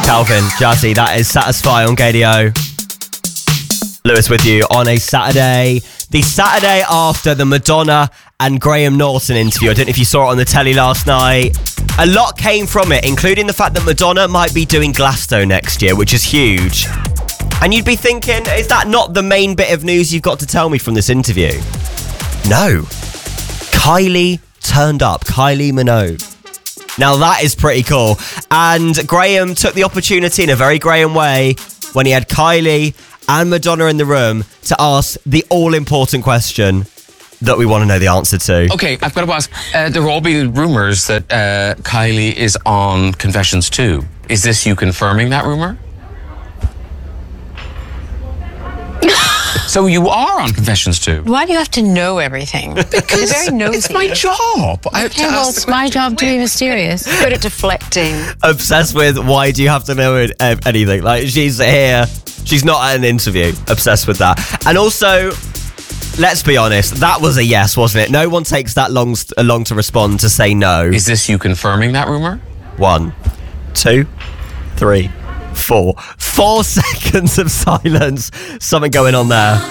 Calvin, Jazzy, that is Satisfy on KDO. Lewis with you on a Saturday. The Saturday after the Madonna and Graham Norton interview. I don't know if you saw it on the telly last night. A lot came from it, including the fact that Madonna might be doing Glasgow next year, which is huge. And you'd be thinking, is that not the main bit of news you've got to tell me from this interview? No. Kylie turned up. Kylie Minogue. Now that is pretty cool. And Graham took the opportunity in a very Graham way when he had Kylie and Madonna in the room to ask the all-important question that we want to know the answer to. Okay, I've got to ask, there will all be rumours that Kylie is on Confessions 2. Is this you confirming that rumour? So you are on Confessions 2? Why do you have to know everything? Because You're very nosy. it's my job. I have to Okay, well, ask the it's my job to be mysterious. Good at deflecting. Obsessed with why do you have to know anything? Like, she's here. She's not at an interview. Obsessed with that. And also, let's be honest, that was a yes, wasn't it? No one takes that long to respond to say no. Is this you confirming that rumour? 1, 2, 3, 4. 4 seconds of silence. Something going on there.